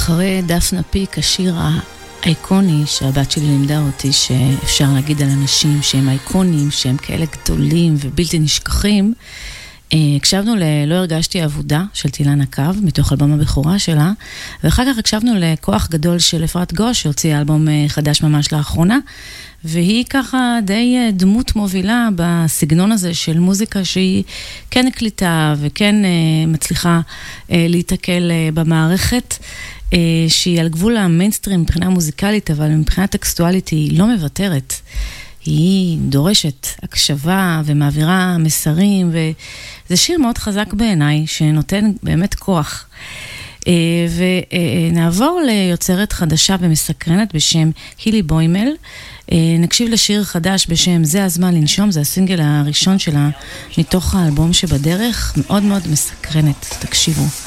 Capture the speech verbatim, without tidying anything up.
אחרי דפנה פיק, השיר האיקוני שהבת שלי לימדה אותי שאפשר להגיד על אנשים שהם איקונים, שהם כאלה גדולים ובלתי נשכחים, הקשבנו ל"לא הרגשתי עבודה" של תילנה קו, מתוך אלבום הבכורה שלה, ואחר כך הקשבנו לכוח גדול של אפרת גוש, שהוציאה אלבום חדש ממש לאחרונה, והיא ככה די דמות מובילה בסגנון הזה של מוזיקה שהיא כן הקליטה וכן מצליחה להתקל במערכת, שהיא על גבול המיינסטרים מבחינה מוזיקלית, אבל מבחינה טקסטואלית היא לא מוותרת. היא דורשת הקשבה ומעבירה מסרים, וזה שיר מאוד חזק בעיניי, שנותן באמת כוח. ונעבור ליוצרת חדשה ומסקרנת בשם הילי בוימל. נקשיב לשיר חדש בשם "זה הזמן לנשום", זה הסינגל הראשון שלה מתוך האלבום שבדרך, מאוד מאוד מסקרנת, תקשיבו.